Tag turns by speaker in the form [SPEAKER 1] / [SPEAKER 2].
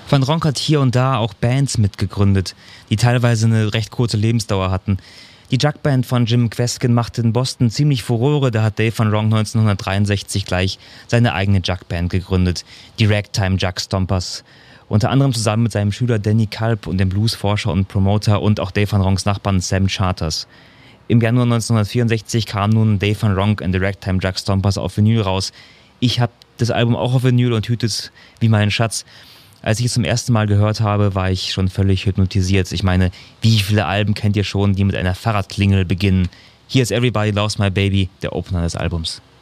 [SPEAKER 1] Van Ronk hat hier und da auch Bands mitgegründet, die teilweise eine recht kurze Lebensdauer hatten. Die Jug-Band von Jim Kweskin machte in Boston ziemlich Furore, da hat Dave Van Ronk 1963 gleich seine eigene Jug-Band gegründet, die Ragtime Jug Stompers. Unter anderem zusammen mit seinem Schüler Danny Culp und dem Bluesforscher und Promoter und auch Dave Van Ronks Nachbarn Sam Charters. Im Januar 1964 kam nun Dave Van Ronk and the Ragtime Jug Stompers auf Vinyl raus. Ich habe das Album auch auf Vinyl und hüte es wie meinen Schatz. Als ich es zum ersten Mal gehört habe, war ich schon völlig hypnotisiert. Ich meine, wie viele Alben kennt ihr schon, die mit einer Fahrradklingel beginnen? Hier ist Everybody Loves My Baby, der Opener des Albums.